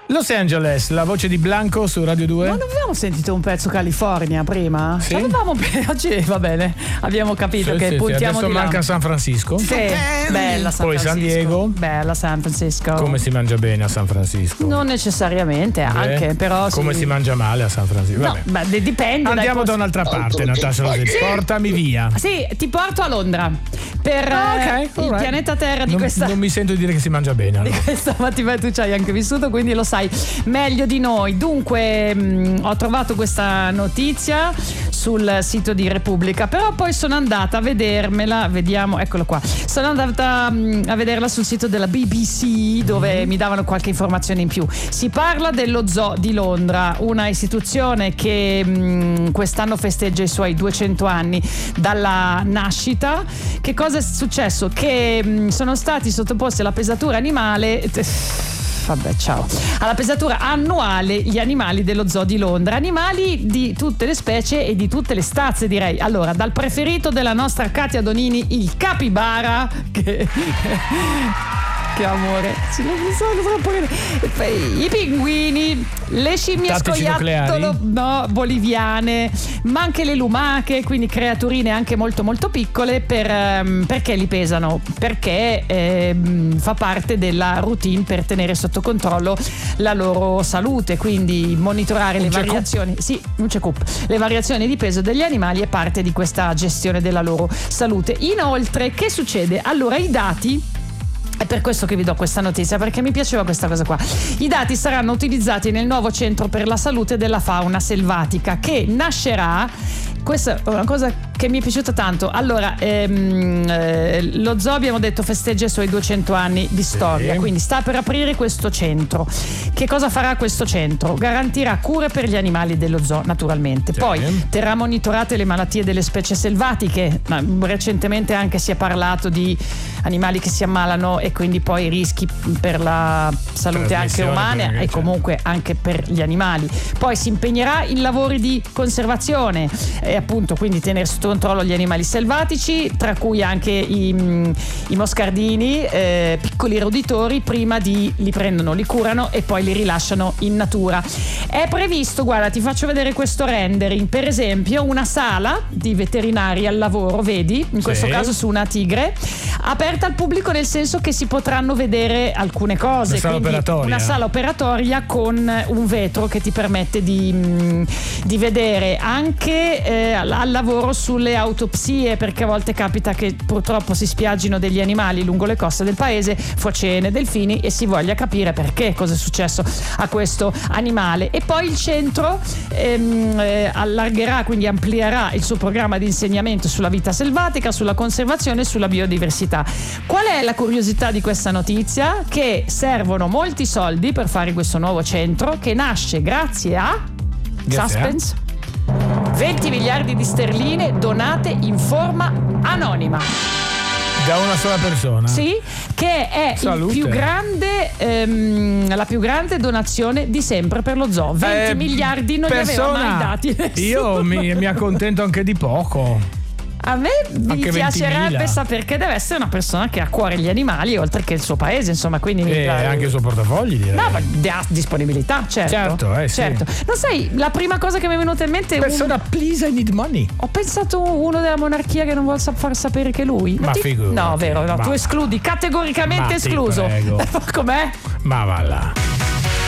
Los Angeles, la voce di Blanco su Radio 2. Ma non avevamo sentito un pezzo California prima? Sì. Oggi va bene, abbiamo capito che puntiamo adesso di là. manca San Francisco. Sì, bella San Poi Francisco. San Diego. Bella San Francisco. Come si mangia bene a San Francisco? Non necessariamente, anche, però come sì. si mangia male a San Francisco? No, beh, dipende. Andiamo da un'altra parte, Natascia Rossetti. Portami via. Sì, ti porto a Londra per il pianeta Terra di questa. Non mi sento dire che si mangia bene. Allora. Di questa mattina tu ci hai anche vissuto, quindi lo sai meglio di noi. Dunque ho trovato questa notizia sul sito di Repubblica, però poi sono andata a vedermela, vediamo, eccolo qua. Sono andata a vederla sul sito della BBC, dove mi davano qualche informazione in più. Si parla dello Zoo di Londra, una istituzione che quest'anno festeggia i suoi 200 anni dalla nascita. Che cosa è successo? Che sono stati sottoposti alla pesatura animale. Vabbè, ciao. Alla pesatura annuale gli animali dello Zoo di Londra, animali di tutte le specie e di tutte le stazze, direi. Allora, dal preferito della nostra Katia Donini, il capibara, che amore, i pinguini, le scimmie scoiattolo boliviane, ma anche le lumache, quindi creaturine anche molto molto piccole. Perché li pesano? Perché fa parte della routine per tenere sotto controllo la loro salute, quindi monitorare le variazioni. Sì, non c'è le variazioni di peso degli animali è parte di questa gestione della loro salute. Inoltre, che succede? Allora, i dati. È per questo che vi do questa notizia, perché mi piaceva questa cosa qua. I dati saranno utilizzati nel nuovo centro per la salute della fauna selvatica, che nascerà. Questa è una cosa che mi è piaciuta tanto. Allora, lo zoo, abbiamo detto, festeggia i suoi 200 anni di storia, quindi sta per aprire questo centro. Che cosa farà questo centro? Garantirà cure per gli animali dello zoo, naturalmente. Poi terrà monitorate le malattie delle specie selvatiche. Recentemente anche si è parlato di animali che si ammalano e quindi poi rischi per la salute anche umana e comunque anche per gli animali. Poi si impegnerà in lavori di conservazione e appunto quindi tenere sotto controllo gli animali selvatici, tra cui anche i moscardini, piccoli roditori. Prima li prendono, li curano e poi li rilasciano in natura. È previsto, guarda, ti faccio vedere questo rendering, per esempio una sala di veterinari al lavoro, vedi, in questo caso su una tigre, aperta al pubblico, nel senso che si potranno vedere alcune cose. Una sala operatoria con un vetro che ti permette di vedere anche al lavoro sulle autopsie, perché a volte capita che purtroppo si spiaggino degli animali lungo le coste del paese, focene, delfini, e si voglia capire perché, cosa è successo a questo animale. E poi il centro allargherà, quindi amplierà il suo programma di insegnamento sulla vita selvatica, sulla conservazione e sulla biodiversità. Qual è la curiosità di questa notizia? Che servono molti soldi per fare questo nuovo centro, che nasce grazie a suspense, 20 miliardi di sterline donate in forma anonima da una sola persona. Sì, che è la più grande donazione di sempre per lo zoo. 20 miliardi non li aveva mai dati nessuno. Io mi accontento anche di poco. A me mi piacerebbe sapere che deve essere una persona che ha a cuore gli animali, oltre che il suo paese, insomma, quindi anche il suo portafogli, direi. No, ma ha disponibilità, certo. Certo. Non sai, la prima cosa che mi è venuta in mente è persona, please, I need money. Ho pensato uno della monarchia che non vuol far sapere che lui. Ma figurati. No, vero, no, tu escludi, categoricamente escluso. Prego. Com'è? Ma va là.